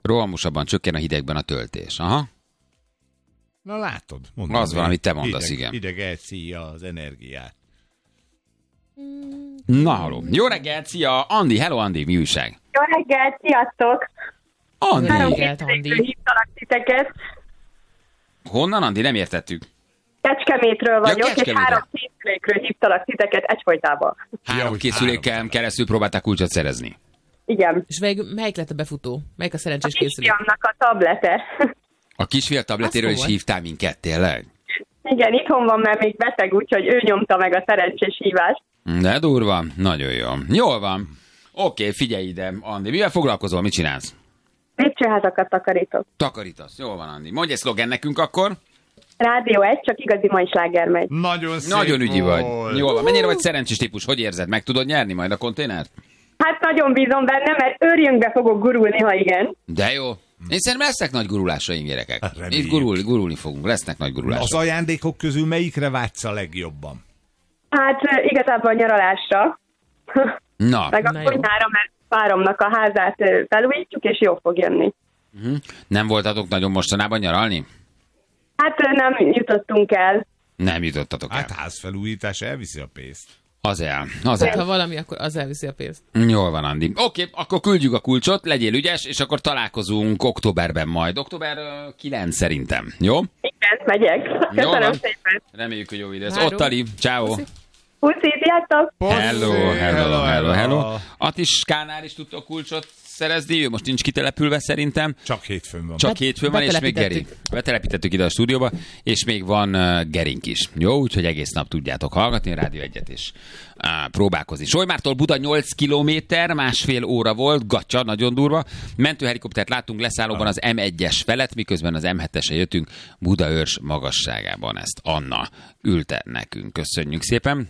Rohamosabban csökken a hidegben a töltés. Aha. Na látod. Mondom, Az van, amit te mondasz, igen. Hideg elszívja az energiát. Na, halló. Jó reggelt, szia! Andi, hello Andi, mi újság? Jó reggelt, sziasztok! Andi. Három reggelt, Andi. készülékről hívtalak titeket. Honnan, Andi? Nem értettük. Kecskemétről vagyok, és Kecskemétre. 3 készülékről hívtalak titeket egyfolytában. Három készüléken keresztül próbálták kulcsot szerezni. Igen. És melyik lett a befutó? Melyik a A szerencsés készülék? kisfiamnak a tablete. A kisfiam tabletéről Az is komoly. hívtál minket, tényleg? Igen, itthon van, mert még beteg, úgyhogy ő nyomta meg a szerencsés hívást. De durva, nagyon jó. Jól van. Oké, figyelj ide, Andi. Mivel foglalkozol, mit csinálsz? Lépcsőházakat takarítok. Takarítasz. Jól van, Andi. Mondj egy szlogen nekünk akkor. Rádió 1, csak igazi mai sláger megy. Nagyon szép Nagyon ügyi vagy. volt. Jól van. Mennyire vagy szerencsés típus? Hogy érzed? Meg tudod nyerni majd a konténert? Hát nagyon bízom benne, mert őrjönkbe fogok gurulni, ha igen. De jó. Én szerintem lesznek nagy gurulásaim, gyerekek. Reméljük. Itt gurulni fogunk. Lesznek nagy Az gurulások. ajándékok közül melyikre vágysz a legjobban? Hát igazából a nyaralásra. Na, Meg a Na jó. konyhára, mert páromnak a házát felújítjuk, és jó fog jönni. nem voltatok nagyon mostanában nyaralni? Hát nem jutottunk el. Nem jutottatok el. Hát házfelújítás elviszi a pénzt. Az el. Ha valami, akkor az elviszi a pénzt. Jól van, Andi. Oké, akkor küldjük a kulcsot, legyél ügyes, és akkor találkozunk októberben majd. Október 9 szerintem. Jó? Igen, megyek. Jól Köszönöm van. szépen. Reméljük, hogy jó ide. Várunk. Ottali, ciao. Puszi, sziasztok! Hello. Atiskánál is tudta a kulcsot szerezni, ő most nincs kitelepülve szerintem. Csak hétfőn van. Csak hétfőn van, és még betelepítettük. Geri. Betelepítettük ide a stúdióba, és még van Gerink is. Jó, úgyhogy egész nap tudjátok hallgatni a Rádió 1-et és próbálkozni. Solymártól Buda 8 kilométer, másfél óra volt, gatya, nagyon durva. Mentőhelikoptert láttunk leszállóban az M1-es felett, miközben az M7-esre jöttünk Budaörs magasságában. Ezt Anna ülte nekünk. Köszönjük szépen.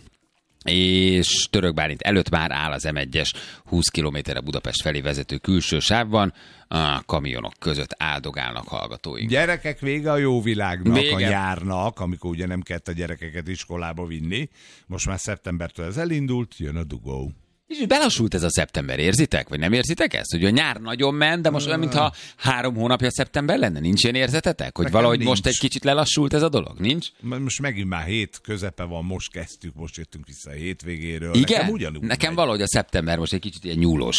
És Török Bálint előtt már áll az M1-es 20 km Budapest felé vezető külső sávban, a kamionok között áldogálnak hallgatóink. Gyerekek, vége a jó világnak, Vége. a nyárnak, amikor ugye nem kellett a gyerekeket iskolába vinni. Most már szeptembertől ez elindult, jön a dugó. És belassult ez a szeptember, érzitek? Vagy nem érzitek ezt? Hogy a nyár nagyon ment, de most olyan, mintha 3 hónapja szeptember lenne. Nincs ilyen érzetetek? Hogy Nekem valahogy nincs. most egy kicsit lelassult ez a dolog? Nincs? Most megint már hét közepe van, most kezdtük, most jöttünk vissza a hétvégéről. Igen? Nekem ugyanúgy Nekem megy. valahogy a szeptember most egy kicsit ilyen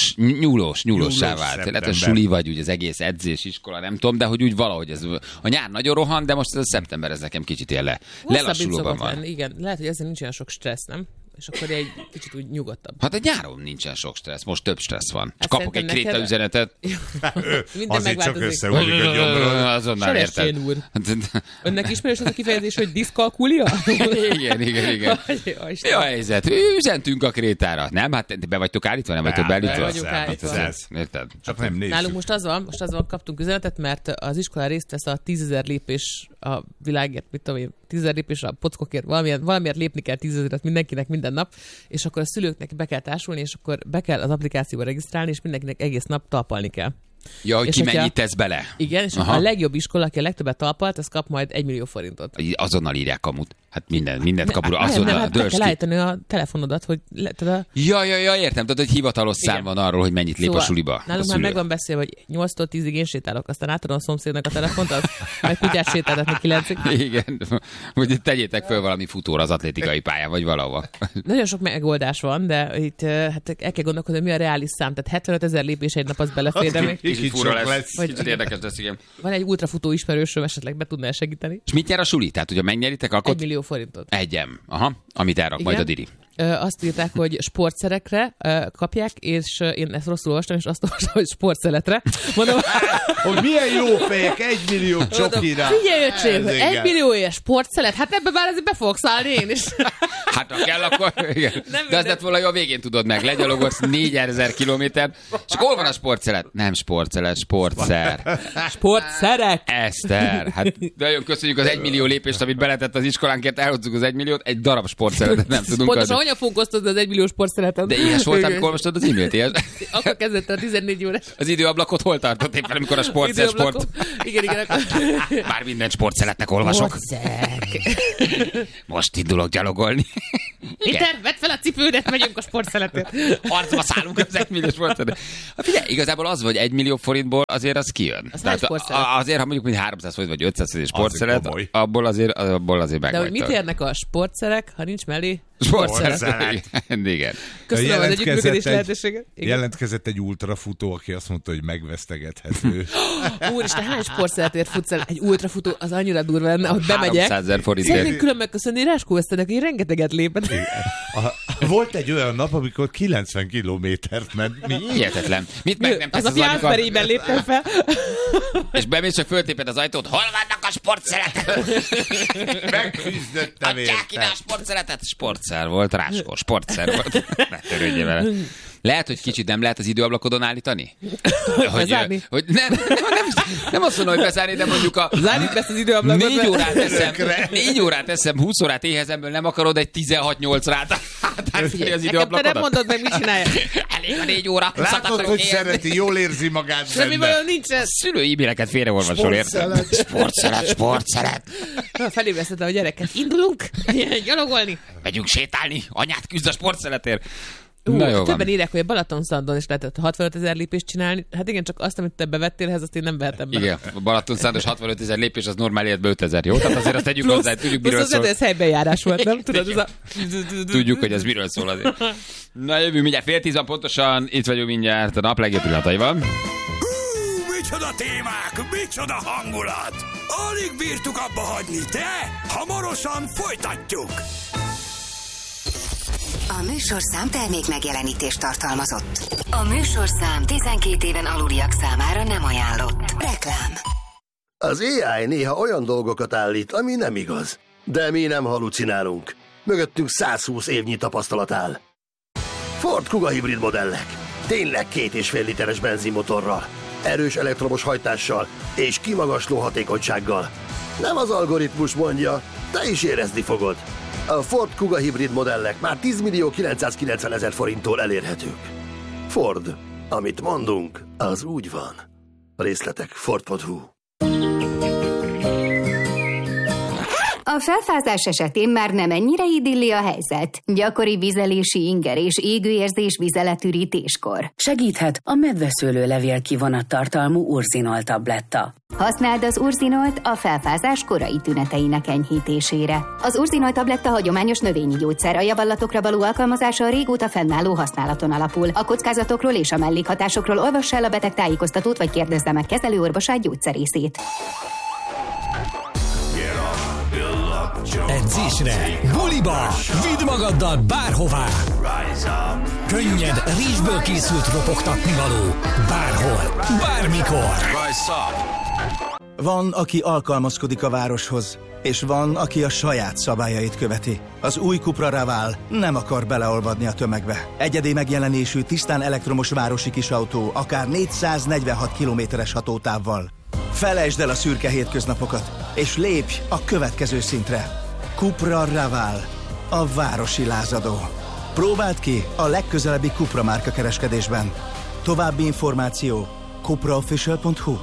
nyúlossá vált. szeptember. Lehet, hogy suli vagy úgy az egész edzés, iskola, nem tudom, de hogy úgy valahogy ez a nyár nagyon rohan, de most ez a szeptember ez nekem kicsit ilyen Hosszabb itt lelassulóban szokott van. lenni, igen. Lehet, hogy ezzel nincs olyan sok stressz, nem? És akkor egy kicsit úgy nyugodtabb. Hát a nyáron nincsen sok stressz, most több stressz van. Hát Kapok egy szerintem kréta neked- üzenetet. Minden Azért csak megváltozik. összeúlik a gyomrod. Azonnal érted. Seressén úr. Önnek ismerős az a kifejezés, hogy diszkalkulia? Igen. Jaj, Istenem. Mi a helyzet? Üzentünk a krétára. Nem? Hát be vagytok állítva, nem vagytok beállítva? vagyunk állítva. Érted? Csak nem nézzük. Nálunk most az van, kaptunk üzenetet, mert az iskola részt vesz a 10 000 lépés a világért, mit tudom én, 10 000 lépés a pockokért, valamiért lépni kell 10 000-et mindenkinek minden nap, és akkor a szülőknek be kell társulni, és akkor be kell az applikációba regisztrálni, és mindenkinek egész nap talpalni kell. Ja, hogy És ki hogyha- mennyit tesz bele. Igen, és Aha. a legjobb iskola, aki a legtöbbet talpalt, az kap majd 1 millió forintot. Azonnal írják kamut. Hát mindent kapura. Nem, Azonnal hát be dörsz kell ki. állítani a telefonodat, hogy tudod, Ja, értem. Tudod, hogy hivatalos szám Igen. van arról, hogy mennyit lép a suliba. a Nálunk már szülő. meg van beszélve, hogy 8-tól 10-ig én sétálok, aztán átadom a szomszédnak a telefont, az meg kutyát sétáltatni 9-ig. Igen. Hogy tegyétek föl valami futóra az atlétikai pályán, vagy valahova. Nagyon sok megoldás van, de itt hát el kell gondolkodni, hogy mi a reális szám. Tehát 75 000 lépés egy nap az belefér, de még Kicsit Kicsit fura sok lesz. lesz. Vagy- Kicsit érdekes lesz, igen. van egy ultrafutó ismerősöm, esetleg be tudná segíteni. És mit nyer a suli? Tehát, ugye megnyeritek, 1 akkor millió forintot. egyem. Aha, amit elrak majd a diri. Azt írták, hogy sportszerekre kapják, és én ezt rosszul olvastam, és azt olvastam, hogy sportszeletre. Mondom, Hogy milyen jó fejek, 1 millió csokira. figyelj, öcsém, Ez 1 igen. millióért sportszelet, hát ebbe már azért be fogok szállni én is. Hát ha kell, akkor igen. Nem De az minden. lett volna, hogy a végén tudod meg. Legyalogolsz 4000 kilométer. És akkor hol van a sportszelet? Nem sportszelet, sportszer. Sportszerek! Eszter, hát nagyon köszönjük az 1 millió lépést, amit beletett az iskolánkért, elhozzuk az 1 milliót, egy darab sportszeletet nem tudunk Pontosan, adni. hogyan fogunk osztani az 1 millió sportszeletet? De éhes voltál, amikor olvastad az e-mailt, éhes? Akkor kezdett a 14 órás Az időablakot hol tartott éppen, amikor a sportszer időablakon. sport? Igen. Már minden sportszeletnek olvasok. Sportszerek. Most indulok gyalogolni. Péter, vedd fel a cipődet, megyünk a sportszeletért. Arcba szállunk az 1 millió sportszelet. Figyelj, igazából az, hogy 1 millió forintból azért az kijön. Tehát azért, ha mondjuk mint 300 forint vagy 500 forint sportszelet, abból azért megvagytok. De hogy mit érnek a sportszerek, ha nincs mellé? Sportszelet. Igen. Köszönöm az együttműködés lehetőséget. Jelentkezett egy ultrafutó, aki azt mondta, hogy megvesztegethető. Úristen, hány sportszeletért futsz el? Egy ultrafutó, az annyira durva lenne, hogy bemegyek. 300 000 forintért. Szeretnék külön megköszönni Ráskó Eszternek, hogy rengeteget lépett. Volt egy olyan nap, amikor 90 kilométert ment. Mi? Hihetetlen. Mit meg nem tesz az a Jászberében léptem fel. És bemész, csak föltéped az ajtót, hol vannak a sportszeletek? Megküzdöttem érte. Adják ide a sportszeletet. Sportszer volt, Ráskó, sportszer volt. Ne törődjél vele. Lehet, hogy kicsit nem lehet az időablakodon állítani? Hogy nem azt mondom, hogy bezárni, de mondjuk a... Zárjuk be ezt az időablakot. 4 órát eszem, 20 órát éhezemből, nem akarod egy 16-8 rát átfigyelni az időablakodat? Te nem mondod meg, mit csinálja. Elég a 4 óra. Látod, hogy szereti, jól érzi magát semmi benne. valami nincs ez. Szülői e-maileket félreolvasol, érted? Sportszelet. Felébresztettem a gyereket. Indulunk gyalogolni. Megyünk sétálni. Anyát küzd a sportszeletért. Na jó többen van. írják, hogy a Balatonszandon is lehetett 65 000 lépést csinálni. Hát igen, csak azt, amit te bevettél, ehhez azt én nem vehetem be. Igen, a Balatonszándos 65 000 lépés, az normál életben 5 000, jó? Tehát azért azt tegyük hozzá, tudjuk miről szól. Ez helybejárás volt, nem? Tudod, ez a... Tudjuk, hogy ez miről szól azért. Na jövünk mindjárt 9:10 pontosan, itt vagyunk mindjárt a nap legjobb pillanataival. Micsoda témák, micsoda hangulat! Alig bírtuk abba hagyni, de hamarosan folytatjuk! A műsorszám termék megjelenítést tartalmazott. A műsorszám 12 éven aluliak számára nem ajánlott. Reklám. Az AI néha olyan dolgokat állít, ami nem igaz. De mi nem halucinálunk. Mögöttünk 120 évnyi tapasztalat áll. Ford Kuga hibrid modellek. Tényleg 2,5 literes benzinmotorral, erős elektromos hajtással és kimagasló hatékonysággal. Nem az algoritmus mondja, te is érezni fogod. A Ford Kuga hibrid modellek már 10.990.000 forinttól elérhetők. Ford. Amit mondunk, az úgy van. Részletek Ford.hu. A felfázás esetén már nem ennyire idilli a helyzet. Gyakori vizelési inger és égőérzés vizeletürítéskor. Segíthet a medveszőlőlevél kivonat tartalmú urzinol tabletta. Használd az urzinolt a felfázás korai tüneteinek enyhítésére. Az urzinol tabletta hagyományos növényi gyógyszer, a javallatokra való alkalmazása a régóta fennálló használaton alapul. A kockázatokról és a mellékhatásokról olvass el a beteg tájékoztatót, vagy kérdezze meg kezelőorvosát gyógyszerészét. Edzésre, buliba, vidd magaddal bárhová. Könnyed, rizsből készült ropogtatni való. Bárhol, bármikor. Van, aki alkalmazkodik a városhoz, és van, aki a saját szabályait követi. Az új Cupra Raval nem akar beleolvadni a tömegbe. Egyedi megjelenésű, tisztán elektromos városi kisautó, akár 446 kilométeres hatótávval. Felejtsd el a szürke hétköznapokat, és lépj a következő szintre. Cupra Raval, a városi lázadó. Próbáld ki a legközelebbi Cupra márka kereskedésben. További információ cupraofficial.hu.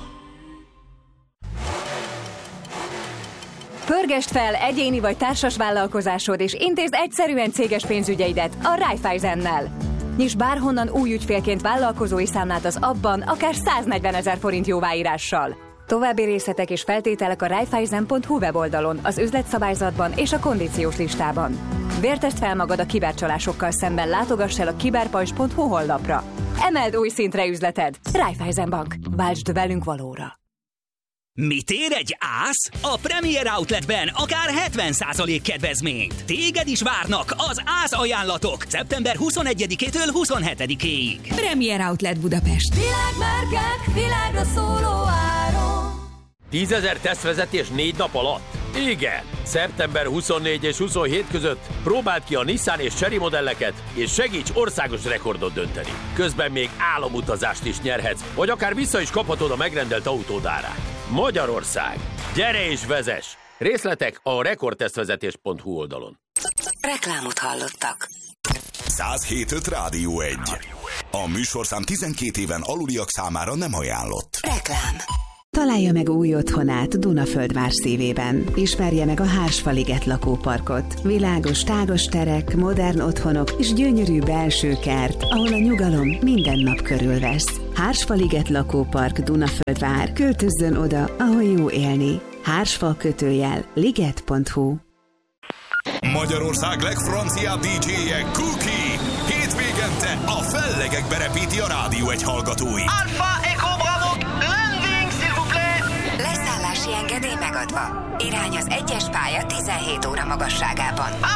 Pörgesd fel egyéni vagy társas vállalkozásod, és intézd egyszerűen céges pénzügyeidet a Raiffeisennel. Nyisd bárhonnan új ügyfélként vállalkozói számlát az abban, akár 140 000 forint jóváírással. További részletek és feltételek a Raiffeisen.hu weboldalon, az üzletszabályzatban és a kondíciós listában. Vértesd fel magad a kibercsalásokkal szemben, látogass el a kiberpajzs.hu honlapra. Emeld új szintre üzleted. Raiffeisen Bank. Váltsd velünk valóra. Mit ér egy ász? A Premier Outletben akár 70% kedvezményt. Téged is várnak az ász ajánlatok szeptember 21-től 27-ig. Premier Outlet Budapest. Világmárkák, világra szóló áron. 10 000 tesztvezetés 4 nap alatt? Igen! Szeptember 24 és 27 között próbáld ki a Nissan és Chery modelleket, és segíts országos rekordot dönteni. Közben még álomutazást is nyerhetsz, vagy akár vissza is kaphatod a megrendelt autód árát. Magyarország! Gyere és vezess! Részletek a rekordtesztvezetés.hu oldalon. Reklámot hallottak. 107.5 Rádió 1. A műsorszám 12 éven aluliak számára nem ajánlott. Reklám. Találja meg új otthonát Dunaföldvár szívében. Ismerje meg a Hársfaliget lakóparkot. Világos, tágos terek, modern otthonok és gyönyörű belső kert, ahol a nyugalom minden nap körülvesz. Hársfaliget lakópark Dunaföldvár. Költözzön oda, ahol jó élni. Hársfa_liget.hu. Magyarország legfranciább DJ-je Cookie. Hétvégente a fellegekbe repíti a Rádió 1 hallgatóit. Alpha Echo Bravo, landing s'il vous plaît! Leszállási engedély megadva. Irány az 1-es pálya 17 óra magasságában.